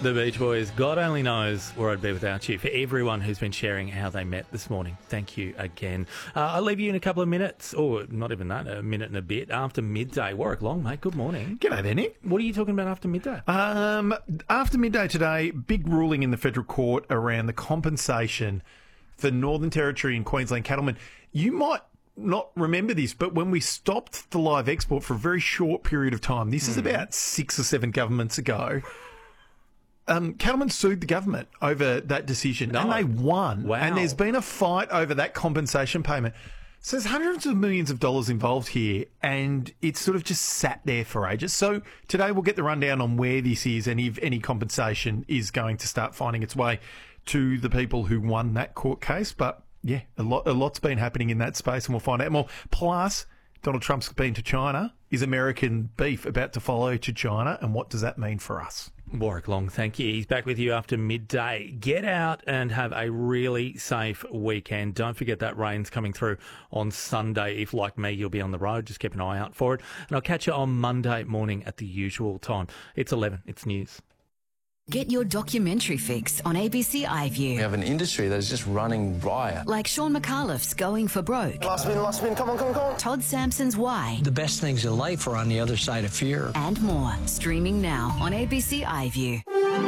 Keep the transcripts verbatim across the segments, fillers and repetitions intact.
The Beach Boys, God only knows where I'd be without you. For everyone who's been sharing how they met this morning, thank you again. Uh, I'll leave you in a couple of minutes, or not even that, a minute and a bit, after midday. Warwick Long, mate, good morning. G'day there, Nick. What are you talking about after midday? Um, after midday today, big ruling in the federal court around the compensation for Northern Territory and Queensland cattlemen. You might not remember this, but when we stopped the live export for a very short period of time, this is about six or seven governments ago, um, cattlemen sued the government over that decision, No. and they won. Wow. And there's been a fight over that compensation payment. So there's hundreds of millions of dollars involved here, and it's sort of just sat there for ages. So today we'll get the rundown on where this is and if any compensation is going to start finding its way to the people who won that court case. But yeah, a lot, a lot's been happening in that space, and we'll find out more. Plus, Donald Trump's been to China. Is American beef about to follow to China, and what does that mean for us? Warwick Long, thank you. He's back with you after midday. Get out and have a really safe weekend. Don't forget that rain's coming through on Sunday. If, like me, you'll be on the road, just keep an eye out for it. And I'll catch you on Monday morning at the usual time. It's eleven. It's news. Get your documentary fix on A B C iView. We have an industry that is just running riot. Like Sean McAuliffe's Going for Broke. Last spin, last spin, come on, come on, come on. Todd Sampson's Why. The best things in life are on the other side of fear. And more. Streaming now on A B C iView.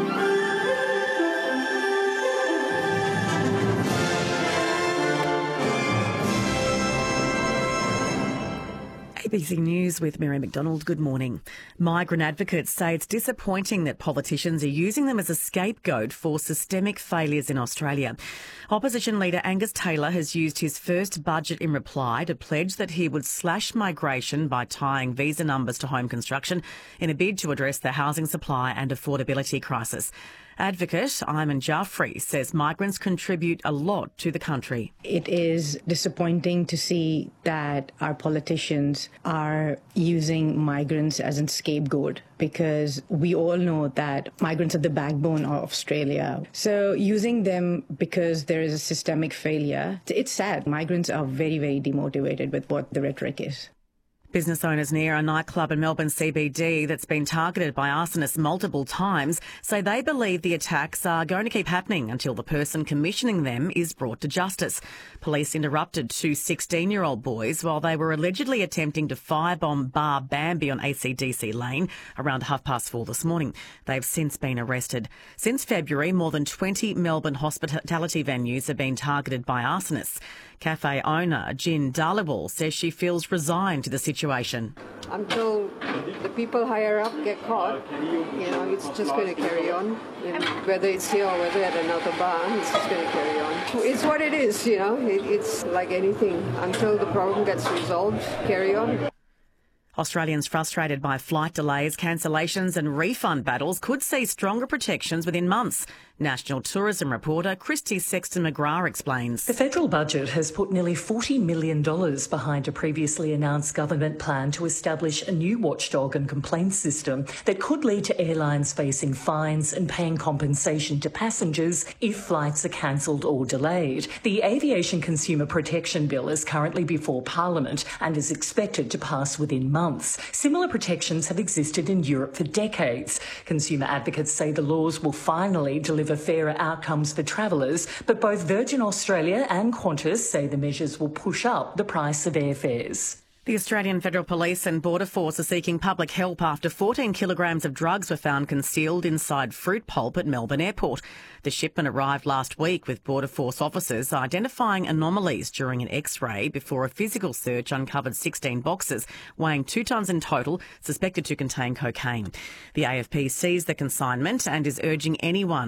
A B C News with Mary McDonald. Good morning. Migrant advocates say it's disappointing that politicians are using them as a scapegoat for systemic failures in Australia. Opposition leader Angus Taylor has used his first budget in reply to pledge that he would slash migration by tying visa numbers to home construction in a bid to address the housing supply and affordability crisis. Advocate Ayman Jaffrey says migrants contribute a lot to the country. It is disappointing to see that our politicians are using migrants as a scapegoat, because we all know that migrants are the backbone of Australia. So using them because there is a systemic failure, it's sad. Migrants are very, very demotivated with what the rhetoric is. Business owners near a nightclub in Melbourne C B D that's been targeted by arsonists multiple times say they believe the attacks are going to keep happening until the person commissioning them is brought to justice. Police interrupted two sixteen-year-old boys while they were allegedly attempting to firebomb Bar Bambi on A C D C Lane around half past four this morning. They've since been arrested. Since February, more than twenty Melbourne hospitality venues have been targeted by arsonists. Cafe owner Jin Dhaliwal says she feels resigned to the situation. Until the people higher up get caught, you know, it's just going to carry on. You know, whether it's here or whether at another bar, it's just going to carry on. It's what it is, you know. It, it's like anything. Until the problem gets resolved, carry on. Australians frustrated by flight delays, cancellations and refund battles could see stronger protections within months. National tourism reporter Christy Sexton-McGrath explains. The federal budget has put nearly forty million dollars behind a previously announced government plan to establish a new watchdog and complaints system that could lead to airlines facing fines and paying compensation to passengers if flights are cancelled or delayed. The Aviation Consumer Protection Bill is currently before Parliament and is expected to pass within months. Similar protections have existed in Europe for decades. Consumer advocates say the laws will finally deliver fairer outcomes for travellers, but both Virgin Australia and Qantas say the measures will push up the price of airfares. The Australian Federal Police and Border Force are seeking public help after fourteen kilograms of drugs were found concealed inside fruit pulp at Melbourne Airport. The shipment arrived last week with Border Force officers identifying anomalies during an X-ray before a physical search uncovered sixteen boxes, weighing two tonnes in total, suspected to contain cocaine. The A F P seized the consignment and is urging anyone